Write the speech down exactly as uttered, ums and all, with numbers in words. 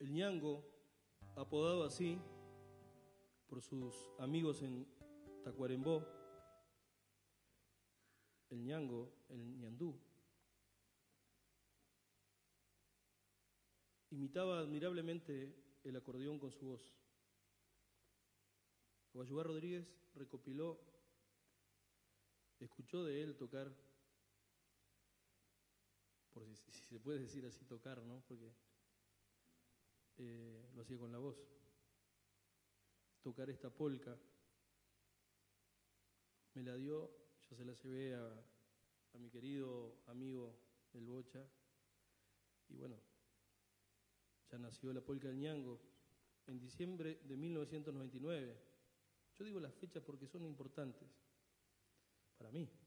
El ñango, apodado así por sus amigos en Tacuarembó, el ñango, el ñandú, imitaba admirablemente el acordeón con su voz. Guayubá Rodríguez recopiló, escuchó de él tocar, por si, si se puede decir así tocar, ¿no? Porque eh, lo hacía con la voz. Tocar esta polca, me la dio, yo se la llevé a, a mi querido amigo el Bocha, y bueno, ya nació la polca del ñango en diciembre de mil novecientos noventa y nueve. Yo digo las fechas porque son importantes para mí.